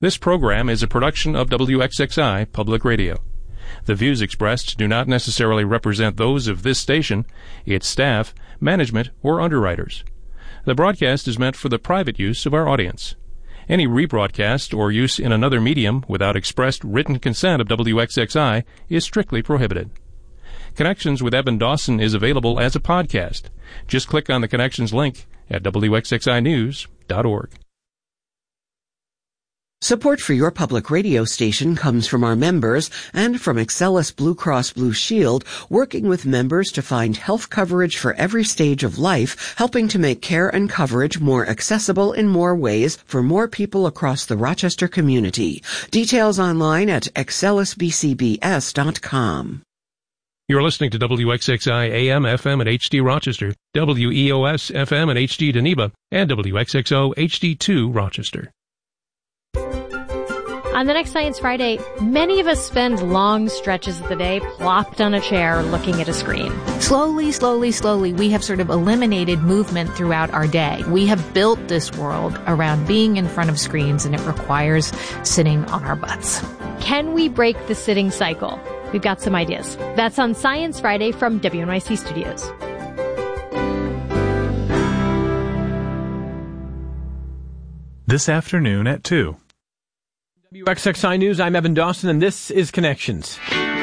This program is a production of WXXI Public Radio. The views expressed do not necessarily represent those of this station, its staff, management, or underwriters. The broadcast is meant for the private use of our audience. Any rebroadcast or use in another medium without expressed written consent of WXXI is strictly prohibited. Connections with Evan Dawson is available as a podcast. Just click on the Connections link at WXXInews.org. Support for your public radio station comes from our members and from Excellus Blue Cross Blue Shield, working with members to find health coverage for every stage of life, helping to make care and coverage more accessible in more ways for more people across the Rochester community. Details online at excellusbcbs.com. You're listening to WXXI AM, FM, and HD Rochester, WEOS FM and HD Geneva, and WXXO HD2 Rochester. On the next Science Friday, many of us spend long stretches of the day plopped on a chair looking at a screen. Slowly, we have sort of eliminated movement throughout our day. We have built this world around being in front of screens, and it requires sitting on our butts. Can we break the sitting cycle? We've got some ideas. That's on Science Friday from WNYC Studios. This afternoon at 2. WXXI News, I'm Evan Dawson, and this is Connections.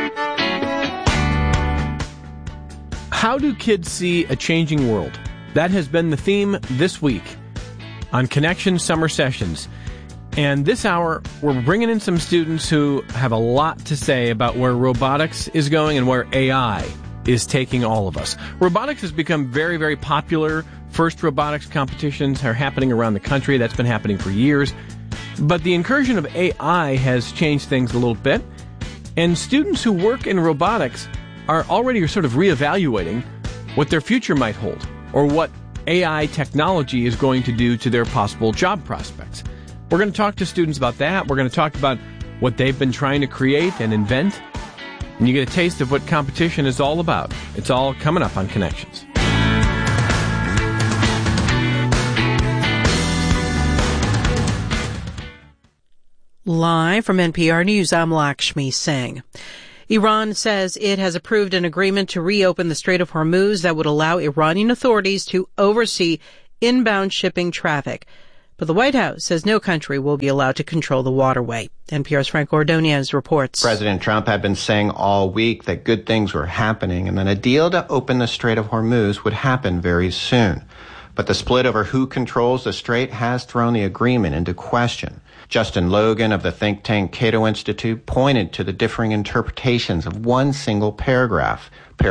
How do kids see a changing world? That has been the theme this week on Connections Summer Sessions. And this hour, we're bringing in some students who have a lot to say about where robotics is going and where AI is taking all of us. Robotics has become very, very popular. First robotics competitions are happening around the country. That's been happening for years. But the incursion of AI has changed things a little bit, and students who work in robotics are already sort of reevaluating what their future might hold, or what AI technology is going to do to their possible job prospects. We're going to talk to students about that. We're going to talk about what they've been trying to create and invent, and you get a taste of what competition is all about. It's all coming up on Connections. Live from NPR News, I'm Lakshmi Singh. Iran says it has approved an agreement to reopen the Strait of Hormuz that would allow Iranian authorities to oversee inbound shipping traffic. But the White House says no country will be allowed to control the waterway. NPR's Frank Ordonez reports. President Trump had been saying all week that good things were happening and that a deal to open the Strait of Hormuz would happen very soon. But the split over who controls the strait has thrown the agreement into question. Justin Logan of the think tank Cato Institute pointed to the differing interpretations of one single paragraph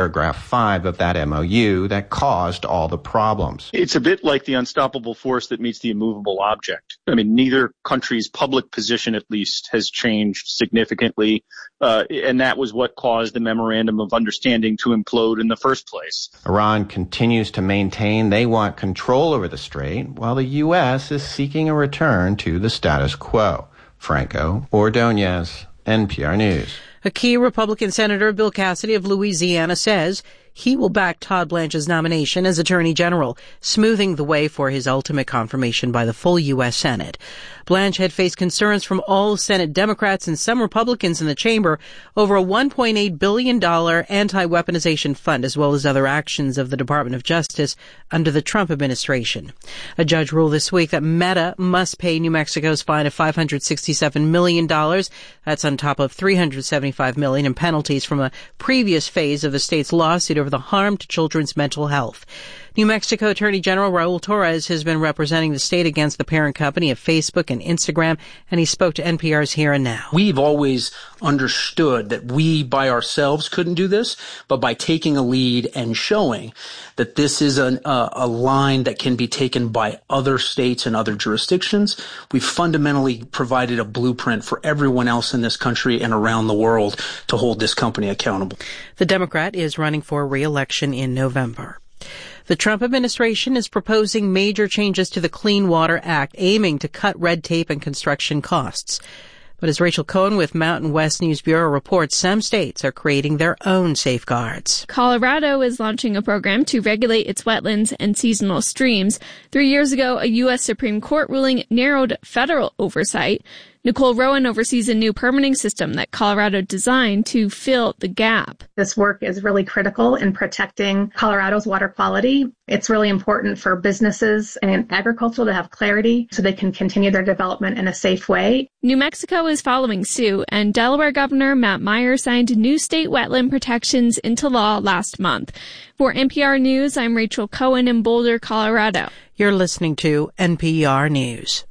5 of that MOU that caused all the problems. It's a bit like the unstoppable force that meets the immovable object. I mean, neither country's public position, at least, has changed significantly, and that was what caused the Memorandum of Understanding to implode in the first place. Iran continues to maintain they want control over the strait, while the U.S. is seeking a return to the status quo. Franco Ordonez, NPR News. A key Republican Senator, Bill Cassidy of Louisiana, says he will back Todd Blanche's nomination as Attorney General, smoothing the way for his ultimate confirmation by the full U.S. Senate. Blanche had faced concerns from all Senate Democrats and some Republicans in the chamber over a $1.8 billion anti-weaponization fund, as well as other actions of the Department of Justice under the Trump administration. A judge ruled this week that Meta must pay New Mexico's fine of $567 million. That's on top of $375 million in penalties from a previous phase of the state's lawsuit over the harm to children's mental health. New Mexico Attorney General Raul Torres has been representing the state against the parent company of Facebook and Instagram, and he spoke to NPR's Here and Now. We've always understood that we by ourselves couldn't do this, but by taking a lead and showing that this is a line that can be taken by other states and other jurisdictions, we've fundamentally provided a blueprint for everyone else in this country and around the world to hold this company accountable. The Democrat is running for re-election in November. The Trump administration is proposing major changes to the Clean Water Act, aiming to cut red tape and construction costs. But as Rachel Cohen with Mountain West News Bureau reports, some states are creating their own safeguards. Colorado is launching a program to regulate its wetlands and seasonal streams. 3 years ago, a U.S. Supreme Court ruling narrowed federal oversight. Nicole Rowan oversees a new permitting system that Colorado designed to fill the gap. This work is really critical in protecting Colorado's water quality. It's really important for businesses and agriculture to have clarity so they can continue their development in a safe way. New Mexico is following suit, and Delaware Governor Matt Meyer signed new state wetland protections into law last month. For NPR News, I'm Rachel Cohen in Boulder, Colorado. You're listening to NPR News.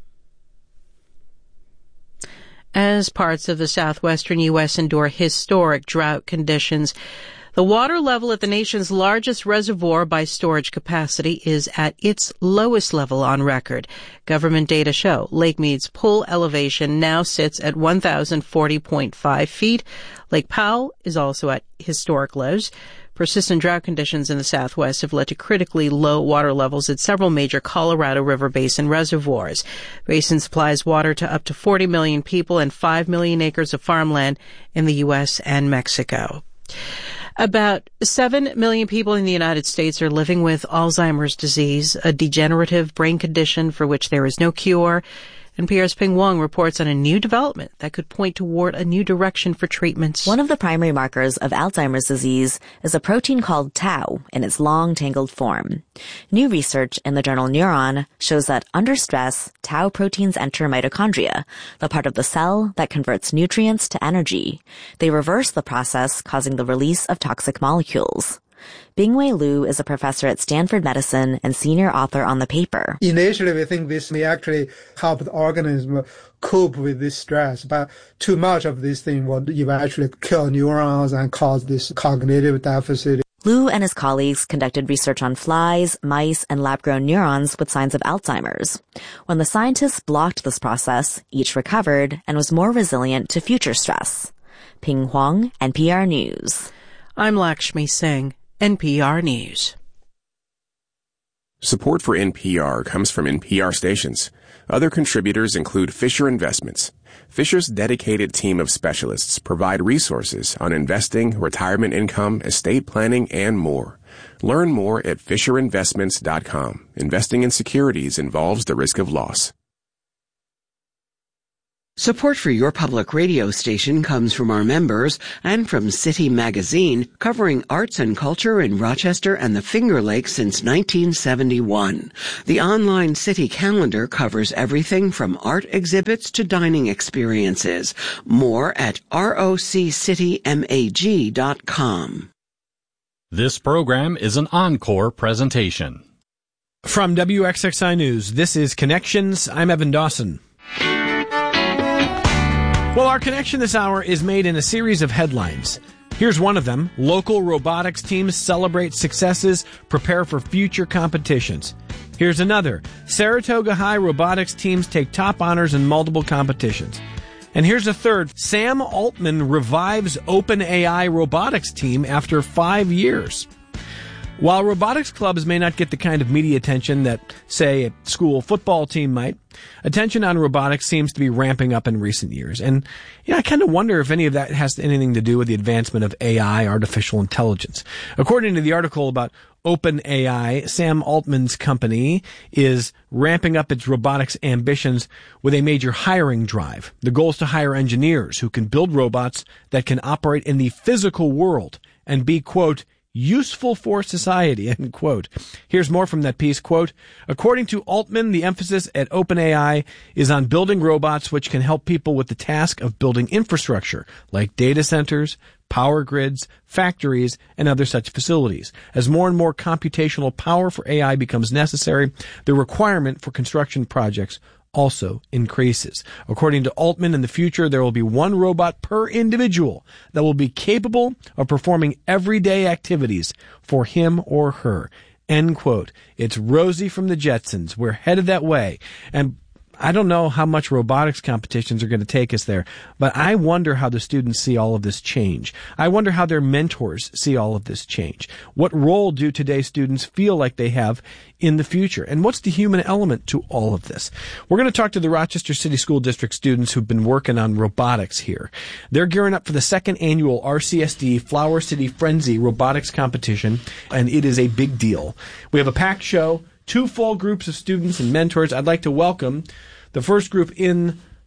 As parts of the southwestern U.S. endure historic drought conditions, the water level at the nation's largest reservoir by storage capacity is at its lowest level on record. Government data show Lake Mead's pool elevation now sits at 1,040.5 feet. Lake Powell is also at historic lows. Persistent drought conditions in the Southwest have led to critically low water levels at several major Colorado River Basin reservoirs. Basin supplies water to up to 40 million people and 5 million acres of farmland in the U.S. and Mexico. About 7 million people in the United States are living with Alzheimer's disease, a degenerative brain condition for which there is no cure. NPR's Ping Wong reports on a new development that could point toward a new direction for treatments. One of the primary markers of Alzheimer's disease is a protein called tau in its long, tangled form. New research in the journal Neuron shows that under stress, tau proteins enter mitochondria, the part of the cell that converts nutrients to energy. They reverse the process, causing the release of toxic molecules. Bingwei Liu is a professor at Stanford Medicine and senior author on the paper. Initially, we think this may actually help the organism cope with this stress, but too much of this thing will eventually kill neurons and cause this cognitive deficit. Liu and his colleagues conducted research on flies, mice, and lab-grown neurons with signs of Alzheimer's. When the scientists blocked this process, each recovered and was more resilient to future stress. Ping Huang, NPR News. I'm Lakshmi Singh, NPR News. Support for NPR comes from NPR stations. Other contributors include Fisher Investments. Fisher's dedicated team of specialists provide resources on investing, retirement income, estate planning, and more. Learn more at FisherInvestments.com. Investing in securities involves the risk of loss. Support for your public radio station comes from our members and from City Magazine, covering arts and culture in Rochester and the Finger Lakes since 1971. The online City calendar covers everything from art exhibits to dining experiences. More at roccitymag.com. This program is an encore presentation. From WXXI News, this is Connections. I'm Evan Dawson. Well, our connection this hour is made in a series of headlines. Here's one of them. Local robotics teams celebrate successes, prepare for future competitions. Here's another. Saratoga High robotics teams take top honors in multiple competitions. And here's a third. Sam Altman revives OpenAI robotics team after 5 years. While robotics clubs may not get the kind of media attention that, say, a school football team might, attention on robotics seems to be ramping up in recent years. And, I kind of wonder if any of that has anything to do with the advancement of AI, artificial intelligence. According to the article about OpenAI, Sam Altman's company is ramping up its robotics ambitions with a major hiring drive. The goal is to hire engineers who can build robots that can operate in the physical world and be, quote, useful for society, end quote. Here's more from that piece, quote, according to Altman, the emphasis at OpenAI is on building robots which can help people with the task of building infrastructure, like data centers, power grids, factories, and other such facilities. As more and more computational power for AI becomes necessary, the requirement for construction projects also increases. According to Altman, in the future, there will be one robot per individual that will be capable of performing everyday activities for him or her. End quote. It's Rosie from the Jetsons. We're headed that way. And I don't know how much robotics competitions are going to take us there, but I wonder how the students see all of this change. I wonder how their mentors see all of this change. What role do today's students feel like they have in the future? And what's the human element to all of this? We're going to talk to the Rochester City School District students who've been working on robotics here. They're gearing up for the second annual RCSD Flower City Frenzy robotics competition, and it is a big deal. We have a packed show, 2 full groups of students and mentors. I'd like to welcome the first group in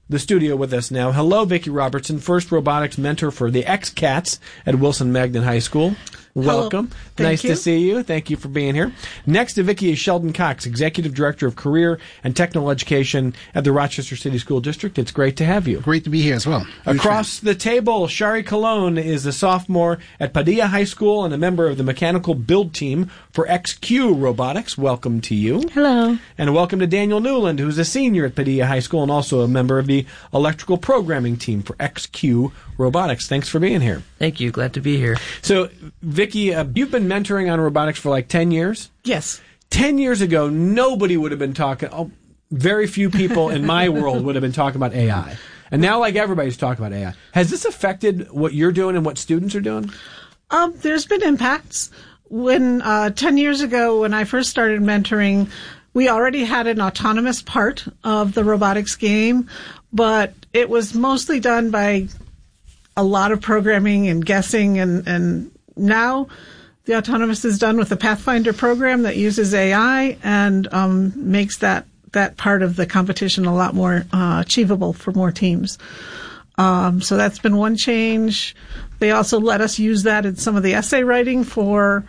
the studio with us now. Hello, Vicki Robertson, first robotics mentor for the X-Cats at Wilson Magnet High School. Welcome. Nice to see you. Thank you for being here. Next to Vicki is Sheldon Cox, Executive Director of Career and Technical Education at the Rochester City School District. It's great to have you. Great to be here as well. Across the table, Shari Colon is a sophomore at Padilla High School and a member of the mechanical build team for XQ Robotics. Welcome to you. Hello. And welcome to Daniel Newland, who's a senior at Padilla High School and also a member of the electrical programming team for XQ Robotics. Thanks for being here. Thank you. Glad to be here. So, Vicki, you've been mentoring on robotics for like 10 years? Yes. 10 years ago, nobody would have been talking, very few people in my world would have been talking about AI. And now, like, everybody's talking about AI. Has this affected what you're doing and what students are doing? There's been impacts. When 10 years ago, when I first started mentoring, we already had an autonomous part of the robotics game, but it was mostly done by a lot of programming and guessing, and now the autonomous is done with a Pathfinder program that uses AI and makes that part of the competition a lot more achievable for more teams. So that's been one change. They also let us use that in some of the essay writing for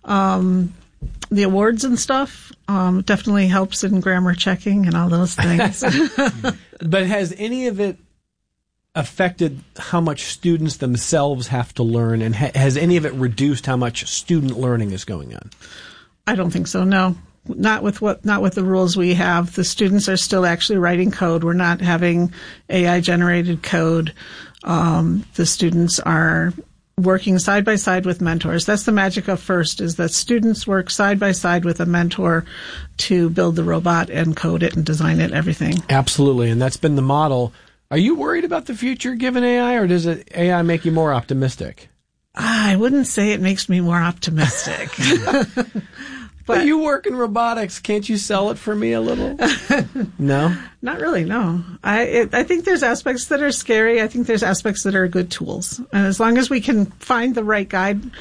the awards and stuff. Definitely helps in grammar checking and all those things. But has any of it affected how much students themselves have to learn, and has any of it reduced how much student learning is going on? I don't think so, no. Not with the rules we have. The students are still actually writing code. We're not having AI-generated code. The students are working side by side with mentors. That's the magic of FIRST, is that students work side by side with a mentor to build the robot and code it and design it, everything. Absolutely, and that's been the model. Are you worried about the future given AI, or does AI make you more optimistic? I wouldn't say it makes me more optimistic. But you work in robotics. Can't you sell it for me a little? No? Not really, no. I think there's aspects that are scary. I think there's aspects that are good tools. And as long as we can find the right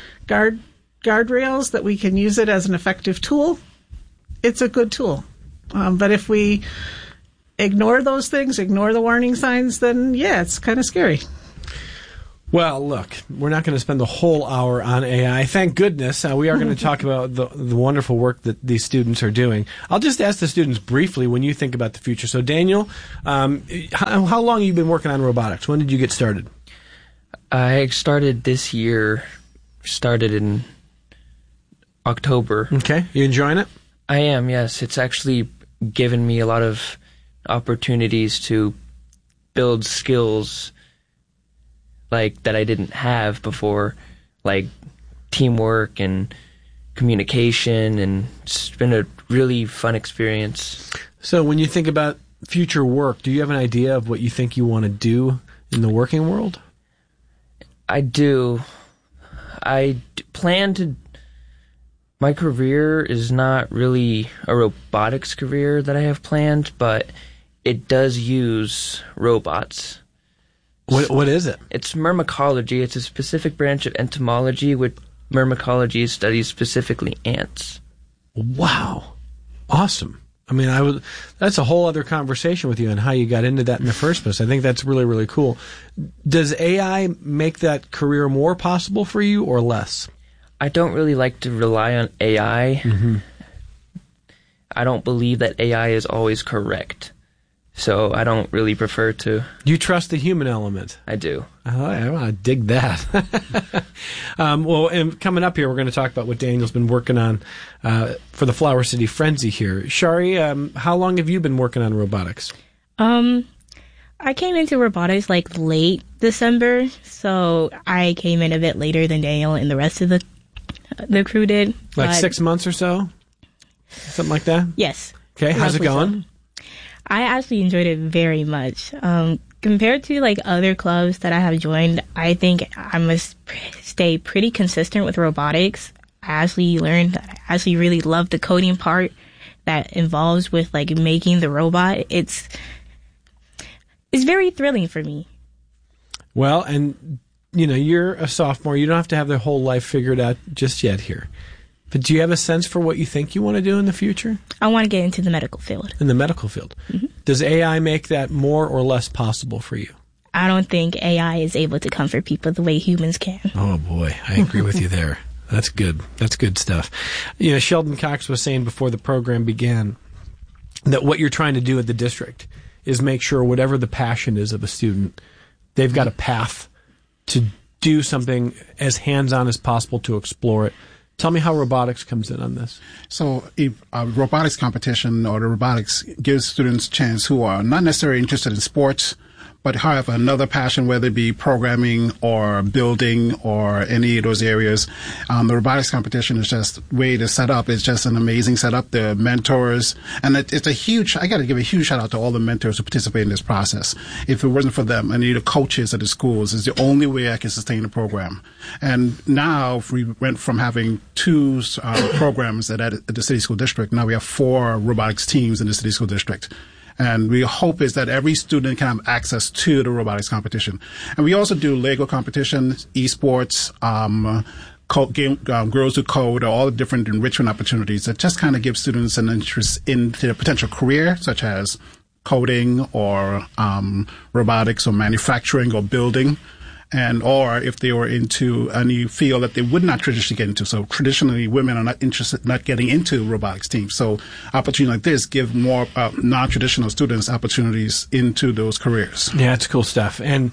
guardrails that we can use it as an effective tool, it's a good tool. But if we ignore those things, ignore the warning signs, then yeah, it's kind of scary. Well, look, we're not going to spend the whole hour on AI. Thank goodness. We are going to talk about the wonderful work that these students are doing. I'll just ask the students briefly when you think about the future. So, Daniel, how long have you been working on robotics? When did you get started? I started this year, started in October. Okay. You enjoying it? I am, yes. It's actually given me a lot of opportunities to build skills like that I didn't have before, like teamwork and communication, and it's been a really fun experience. So when you think about future work, do you have an idea of what you think you want to do in the working world? I do. I plan to... My career is not really a robotics career that I have planned, but it does use robots. What is it? It's myrmecology. It's a specific branch of entomology, which myrmecology studies specifically ants. Wow. Awesome. I mean, that's a whole other conversation with you on how you got into that in the first place. I think that's really, really cool. Does AI make that career more possible for you or less? I don't really like to rely on AI. Mm-hmm. I don't believe that AI is always correct. So I don't really prefer to... You trust the human element. I do. Oh, I want to dig that. Well, and coming up here, we're going to talk about what Daniel's been working on for the Flower City Frenzy here. Shari, how long have you been working on robotics? I came into robotics like late December, so I came in a bit later than Daniel and the rest of the crew did. Like 6 months or so? Something like that? Yes. Okay, how's it going? So. I actually enjoyed it very much. Compared to like other clubs that I have joined, I think I must stay pretty consistent with robotics. I actually learned that I actually really love the coding part that involves with like making the robot. It's very thrilling for me. Well, and you know, you're a sophomore. You don't have to have their whole life figured out just yet here. But do you have a sense for what you think you want to do in the future? I want to get into the medical field. In the medical field? Mm-hmm. Does AI make that more or less possible for you? I don't think AI is able to comfort people the way humans can. Oh boy, I agree with you there. That's good. That's good stuff. Sheldon Cox was saying before the program began that what you're trying to do at the district is make sure whatever the passion is of a student, they've got a path to do something as hands-on as possible to explore it. Tell me how robotics comes in on this. So if a robotics competition or the robotics gives students a chance who are not necessarily interested in sports, but have another passion, whether it be programming or building or any of those areas. The robotics competition is just way to set up. It's just an amazing setup. The mentors, and it's a huge, I got to give a huge shout out to all the mentors who participate in this process. If it wasn't for them and the coaches at the schools, it's the only way I can sustain the program. And now we went from having 2 programs at the city school district. Now we have 4 robotics teams in the city school district. And we hope is that every student can have access to the robotics competition. And we also do Lego competitions, esports, Girls Who Code, all the different enrichment opportunities that just kind of give students an interest in their potential career, such as coding or robotics or manufacturing or building. And or if they were into any field that they would not traditionally get into. So traditionally, women are not interested, not getting into robotics teams. So opportunities like this give more non-traditional students opportunities into those careers. Yeah, it's cool stuff. And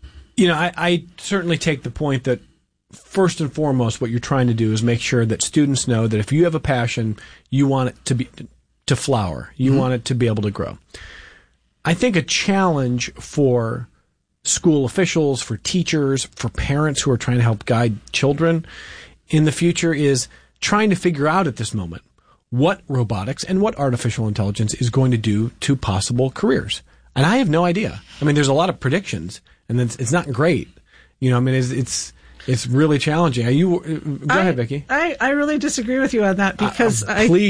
I certainly take the point that first and foremost, what you're trying to do is make sure that students know that if you have a passion, you want it to flower. You want it to be able to grow. I think a challenge for school officials, for teachers, for parents who are trying to help guide children in the future is trying to figure out at this moment what robotics and what artificial intelligence is going to do to possible careers. And I have no idea. I mean, there's a lot of predictions, and it's not great. It's really challenging. Go ahead, Vicki. I really disagree with you on that because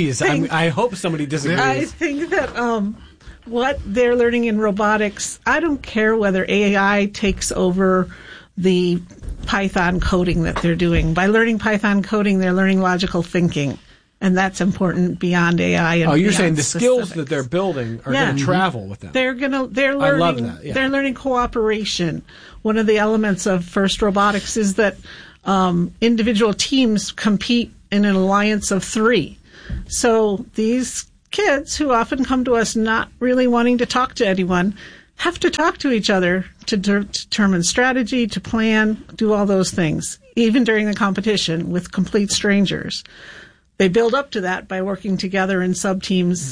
I hope somebody disagrees. I think that what they're learning in robotics, I don't care whether AI takes over the Python coding that they're doing. By learning Python coding, they're learning logical thinking. And that's important beyond AI. And you're saying the skills that they're building are going to travel with them. They're learning. I love that. Yeah. They're learning cooperation. One of the elements of FIRST Robotics is that individual teams compete in an alliance of 3. So these kids who often come to us not really wanting to talk to anyone have to talk to each other to determine strategy, to plan, do all those things, even during the competition with complete strangers. They build up to that by working together in sub-teams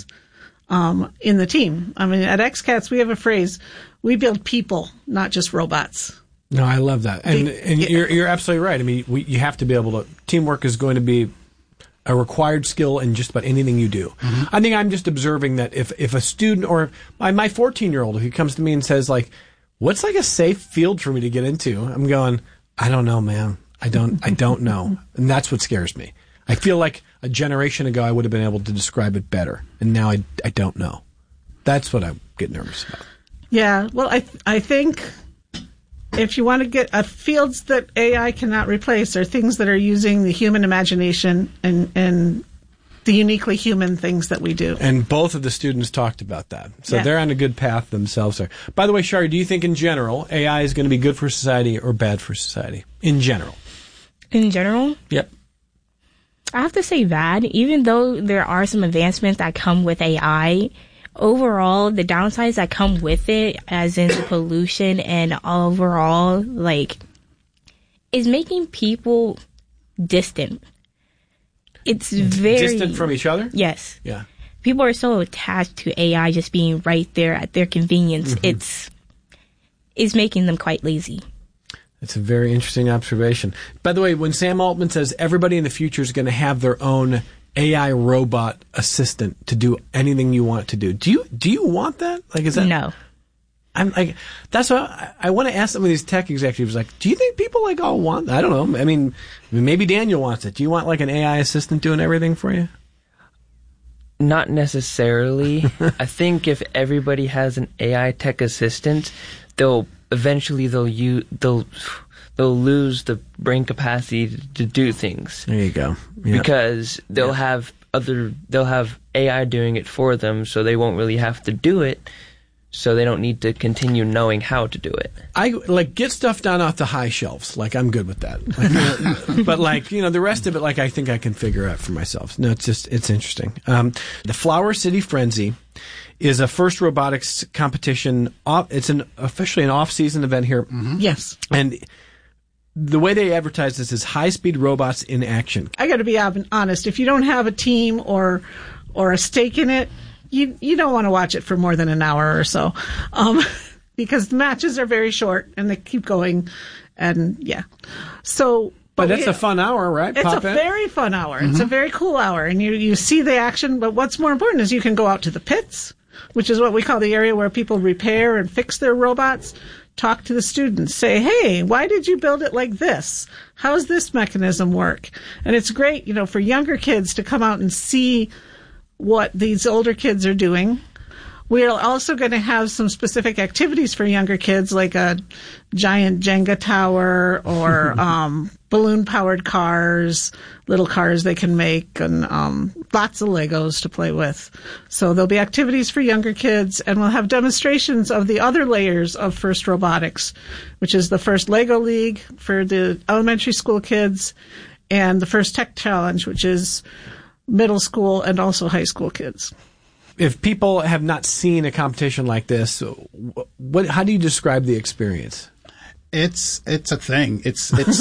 in the team. I mean, at XCATS, we have a phrase, we build people, not just robots. No, I love that. And you're absolutely right. I mean, you have to be able to, teamwork is going to be a required skill in just about anything you do. Mm-hmm. I think I'm just observing that if a student or my 14-year-old, if he comes to me and says, like, what's like a safe field for me to get into? I'm going, I don't know, man. I don't know. And that's what scares me. I feel like a generation ago I would have been able to describe it better. And now I don't know. That's what I get nervous about. Yeah. Well, I think if you want to get fields that AI cannot replace are things that are using the human imagination and the uniquely human things that we do. And both of the students talked about that. So they're on a good path themselves there. By the way, Shari, do you think in general AI is going to be good for society or bad for society? In general. In general? Yep. I have to say bad. Even though there are some advancements that come with AI, overall, the downsides that come with it, as in pollution and overall, is making people distant. It's very... Distant from each other? Yes. Yeah. People are so attached to AI just being right there at their convenience. Mm-hmm. It's making them quite lazy. That's a very interesting observation. By the way, when Sam Altman says everybody in the future is going to have their own AI robot assistant to do anything you want it to do, do you want that? Is that no? I'm like, that's what I want to ask some of these tech executives. Like, do you think people all want that? I don't know. I mean, maybe Daniel wants it. Do you want an AI assistant doing everything for you? Not necessarily. I think if everybody has an AI tech assistant, they'll lose the brain capacity to do things. There you go. Yep. Because they'll have they'll have AI doing it for them, so they won't really have to do it. So they don't need to continue knowing how to do it. I get stuff down off the high shelves. I'm good with that. But the rest of it, I think I can figure out for myself. No, it's interesting. The Flower City Frenzy is a FIRST Robotics competition. It's officially an off-season event here. Mm-hmm. Yes. And the way they advertise this is high-speed robots in action. I got to be honest. If you don't have a team or a stake in it, you don't want to watch it for more than an hour or so, because the matches are very short and they keep going, and yeah. So, but it's a fun hour, right? It's a very fun hour. Mm-hmm. It's a very cool hour, and you see the action. But what's more important is you can go out to the pits, which is what we call the area where people repair and fix their robots. Talk to the students. Say, hey, why did you build it like this? How does this mechanism work? And it's great, for younger kids to come out and see what these older kids are doing. We're also going to have some specific activities for younger kids, like a giant Jenga tower or balloon-powered cars, little cars they can make, and lots of Legos to play with. So there'll be activities for younger kids, and we'll have demonstrations of the other layers of FIRST Robotics, which is the FIRST Lego League for the elementary school kids, and the FIRST Tech Challenge, which is middle school and also high school kids. If people have not seen a competition like this, how do you describe the experience? It's a thing. It's that's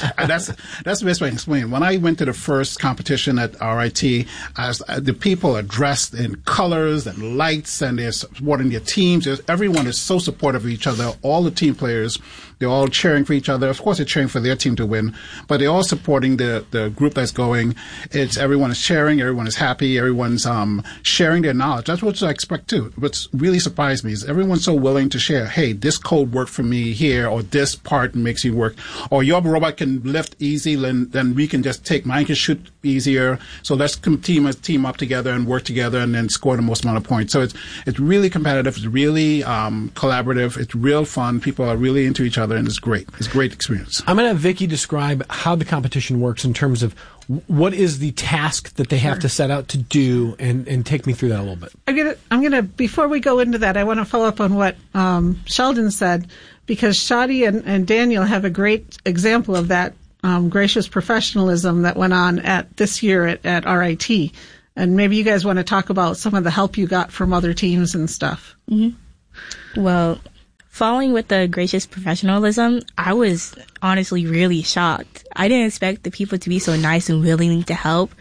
the best way to explain it. When I went to the first competition at RIT, the people are dressed in colors and lights, and they're supporting their teams. Everyone is so supportive of each other. All the team players, they're all cheering for each other. Of course, they're cheering for their team to win, but they're all supporting the group that's going. Everyone is sharing. Everyone is happy. Everyone's sharing their knowledge. That's what I expect too. What's really surprised me is everyone's so willing to share. Hey, this code worked for me here, or this part makes you work, or your robot can lift easy, then we can just take mine can shoot easier. So let's team up together and work together and then score the most amount of points. So it's really competitive. It's really collaborative. It's real fun. People are really into each other, and it's great. It's a great experience. I'm going to have Vicki describe how the competition works in terms of what is the task that they have to set out to do, and take me through that a little bit. I'm gonna before we go into that, I want to follow up on what Sheldon said, because Shadi and Daniel have a great example of that gracious professionalism that went on at this year at RIT. And maybe you guys want to talk about some of the help you got from other teams and stuff. Mm-hmm. Well, following with the gracious professionalism, I was honestly really shocked. I didn't expect the people to be so nice and willing to help.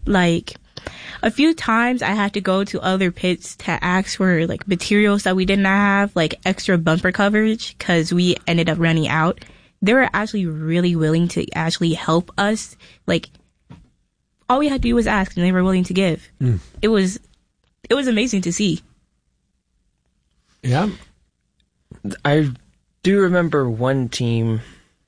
A few times I had to go to other pits to ask for materials that we did not have, like extra bumper coverage, because we ended up running out. They were actually really willing to actually help us. All we had to do was ask, and they were willing to give. It was amazing to see. Yeah. I do remember one team,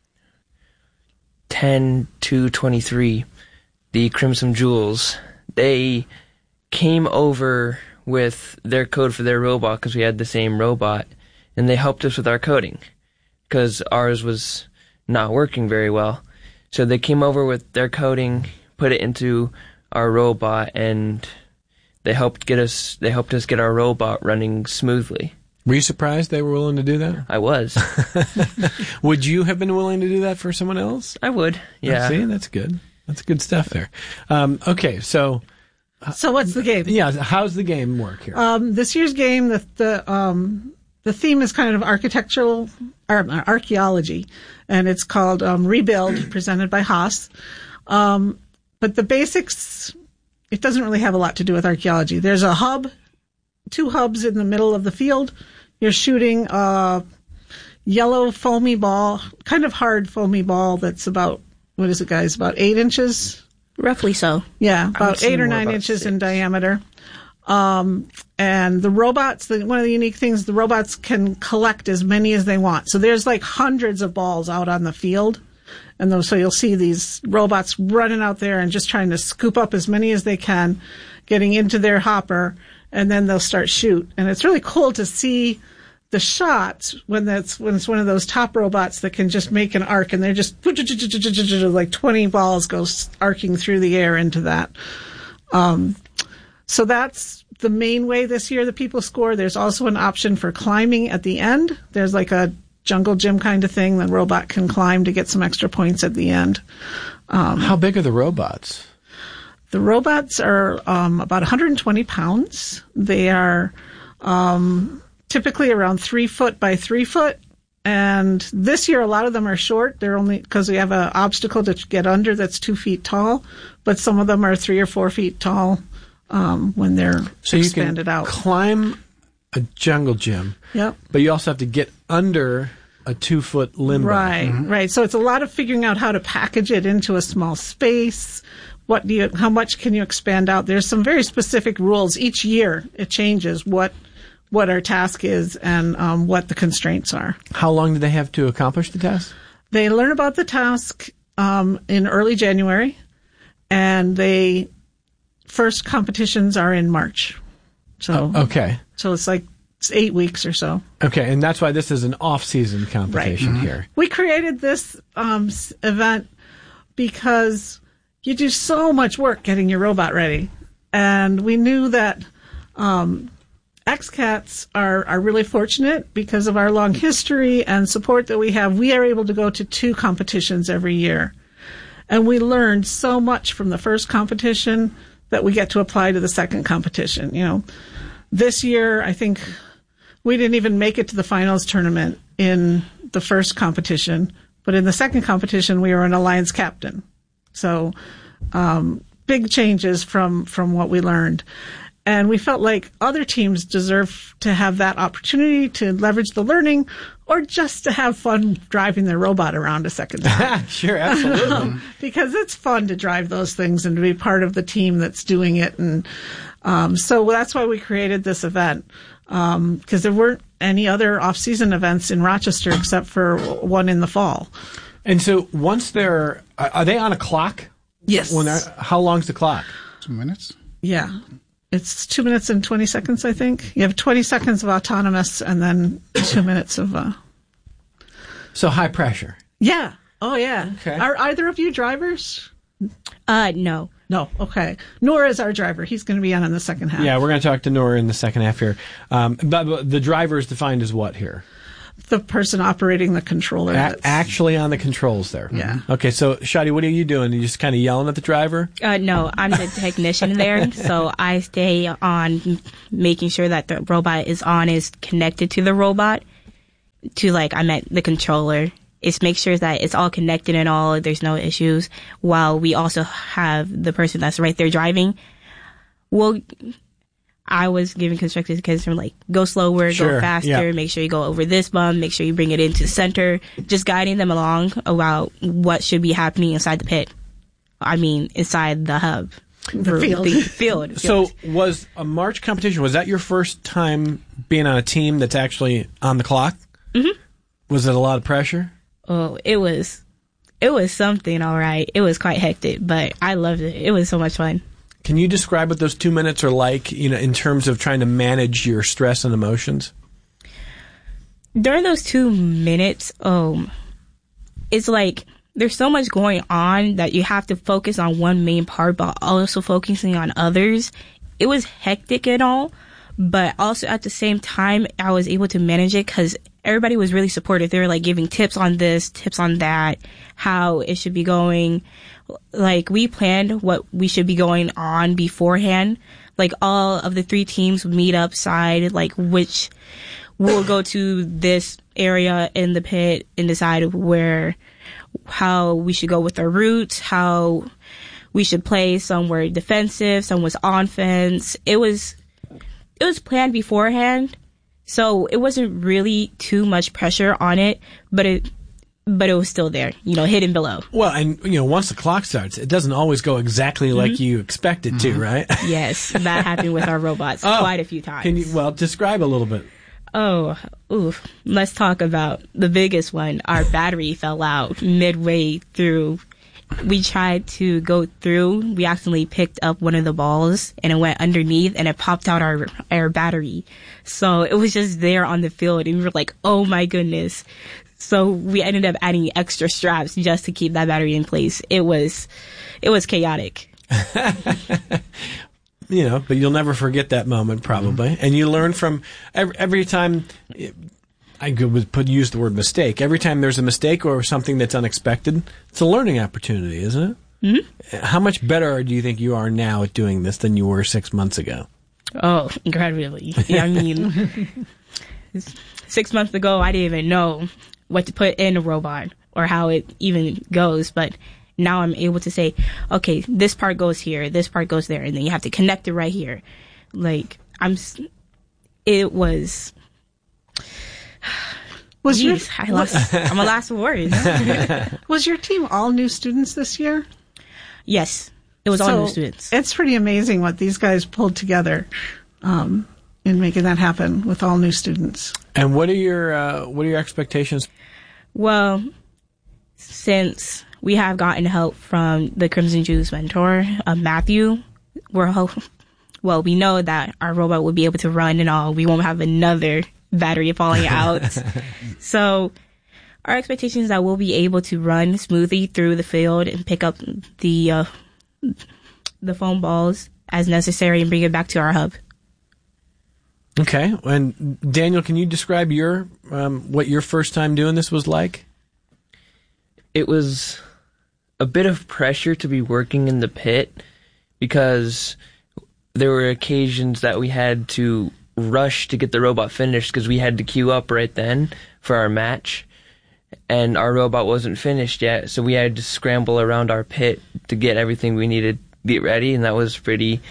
10-23, the Crimson Jewels. They came over with their code for their robot because we had the same robot, and they helped us with our coding because ours was not working very well. So they came over with their coding, put it into our robot, and they helped us get our robot running smoothly. Were you surprised they were willing to do that? I was. Would you have been willing to do that for someone else? I would, yeah. See, that's good. That's good stuff there. Okay, so what's the game? Yeah, how's the game work here? This year's game, the theme is kind of archaeology, and it's called Rebuild, presented by Haas. But the basics, it doesn't really have a lot to do with archaeology. There's a hub, 2 hubs in the middle of the field. You're shooting a yellow foamy ball, kind of hard foamy ball that's about, what is it, guys, about 8 inches? Roughly so. Yeah, about 8 or 9 inches in diameter. And the robots, one of the unique things, the robots can collect as many as they want. So there's hundreds of balls out on the field. And so you'll see these robots running out there and just trying to scoop up as many as they can, getting into their hopper, and then they'll start shoot. And it's really cool to see the shots when it's one of those top robots that can just make an arc, and they're just 20 balls go arcing through the air into that. So that's the main way this year that people score. There's also an option for climbing at the end. There's like a jungle gym kind of thing. The robot can climb to get some extra points at the end. How big are the robots? The robots are about 120 pounds. They are typically around 3 foot by 3 foot. And this year, a lot of them are short. They're only because we have an obstacle to get under that's 2 feet tall. But some of them are 3 or 4 feet tall when they're expanded out. So you can climb a jungle gym. Yep. But you also have to get under a 2 foot limbo. Right, right. So it's a lot of figuring out how to package it into a small space. How much can you expand out? There's some very specific rules. Each year it changes what our task is and what the constraints are. How long do they have to accomplish the task? They learn about the task in early January, and first competitions are in March. So okay. So it's 8 weeks or so. Okay, and that's why this is an off-season competition here. We created this event because you do so much work getting your robot ready. And we knew that XCATs are really fortunate because of our long history and support that we have. We are able to go to 2 competitions every year. And we learned so much from the first competition that we get to apply to the second competition. You know, this year, I think we didn't even make it to the finals tournament in the first competition. But in the second competition, we were an alliance captain. So big changes from what we learned. And we felt like other teams deserve to have that opportunity to leverage the learning or just to have fun driving their robot around a second time. Sure, absolutely. Because it's fun to drive those things and to be part of the team that's doing it. And so that's why we created this event. Because there weren't any other off-season events in Rochester except for one in the fall. And so once are they on a clock? Yes. How long's the clock? 2 minutes. Yeah. It's 2 minutes and 20 seconds, I think. You have 20 seconds of autonomous and then 2 minutes of... So high pressure. Yeah. Oh, yeah. Okay. Are either of you drivers? No. No. Okay. Nora is our driver. He's going to be on in the second half. Yeah, we're going to talk to Nora in the second half here. But the driver is defined as what here? The person operating the controller. Actually on the controls there. Yeah. Okay, so Shadi, what are you doing? Are you just kind of yelling at the driver? No, I'm the technician there, so I stay on making sure that the robot is connected to the robot. I meant the controller. It's make sure that it's all connected and all, there's no issues, while we also have the person that's right there driving. I was giving constructive suggestions from go slower, go faster, make sure you go over this bump, make sure you bring it into center, just guiding them along about what should be happening inside the pit. I mean, inside the hub. The field. So was a March competition, was that your first time being on a team that's actually on the clock? Mm-hmm. Was it a lot of pressure? Oh, it was something, all right. It was quite hectic, but I loved it. It was so much fun. Can you describe what those 2 minutes are like, in terms of trying to manage your stress and emotions? During those 2 minutes, it's there's so much going on that you have to focus on one main part, but also focusing on others. It was hectic and all, but also at the same time, I was able to manage it because everybody was really supportive. They were giving tips on this, tips on that, how it should be going. We planned what we should be going on beforehand. All of the 3 teams would meet up side, which we'll go to this area in the pit and decide how we should go with our routes, how we should play. Some were defensive, some was offense. It was planned beforehand, so it wasn't really too much pressure on it, but it was still there, hidden below. Well, and, once the clock starts, it doesn't always go exactly like you expect it to, right? Yes, that happened with our robots quite a few times. Can you, describe a little bit. Oh, oof. Let's talk about the biggest one. Our battery fell out midway through. We tried to go through. We accidentally picked up one of the balls and it went underneath and it popped out our battery. So it was just there on the field and we were like, oh my goodness. So we ended up adding extra straps just to keep that battery in place. It was chaotic. But you'll never forget that moment, probably. Mm-hmm. And you learn from every time. I could use the word mistake. Every time there's a mistake or something that's unexpected, it's a learning opportunity, isn't it? Mm-hmm. How much better do you think you are now at doing this than you were 6 months ago? Oh, incredibly. I mean, 6 months ago, I didn't even know what to put in a robot or how it even goes. But now I'm able to say, okay, this part goes here, this part goes there, and then you have to connect it right here. I'm a loss of words. Was your team all new students this year? Yes, it was all new students. It's pretty amazing what these guys pulled together in making that happen with all new students. And what are your expectations? Well, since we have gotten help from the Crimson Juice mentor, Matthew, we know that our robot will be able to run and all. We won't have another battery falling out. So our expectation is that we'll be able to run smoothly through the field and pick up the foam balls as necessary and bring it back to our hub. Okay. And Daniel, can you describe what your first time doing this was like? It was a bit of pressure to be working in the pit because there were occasions that we had to rush to get the robot finished because we had to queue up right then for our match, and our robot wasn't finished yet, so we had to scramble around our pit to get everything we needed to get ready, and that was pretty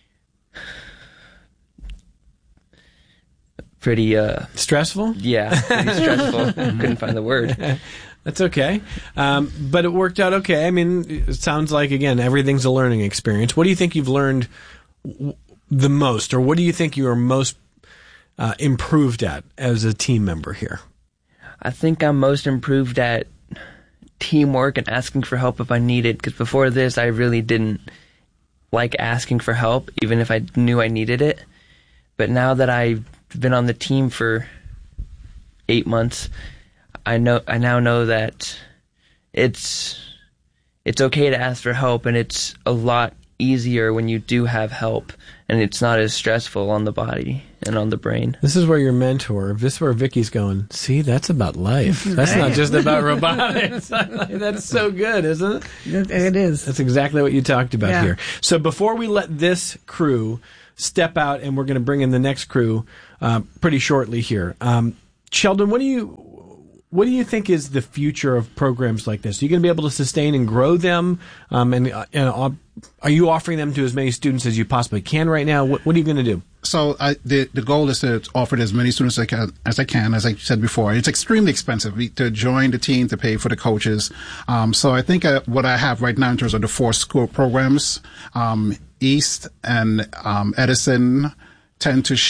stressful? Yeah, pretty stressful. Couldn't find the word. That's okay. But it worked out okay. I mean, it sounds like, again, everything's a learning experience. What do you think you've learned the most, or what do you think you are most improved at as a team member here? I think I'm most improved at teamwork and asking for help if I need it, because before this I really didn't like asking for help, even if I knew I needed it. But now that I've been on the team for 8 months, I now know that it's okay to ask for help, and it's a lot easier when you do have help, and it's not as stressful on the body and on the brain. This is where your mentor, this is where Vicky's going, see, that's about life. That's not just about robotics. That's so good, isn't it? It is. That's exactly what you talked about here. So before we let this crew step out, and we're going to bring in the next crew pretty shortly here, Sheldon, what do you think is the future of programs like this? Are you going to be able to sustain and grow them? And are you offering them to as many students as you possibly can right now? What are you going to do? So the goal is to offer to as many students as I can. As I said before, it's extremely expensive to join the team, to pay for the coaches. So I think what I have right now in terms of the 4 school programs, East and Edison tend to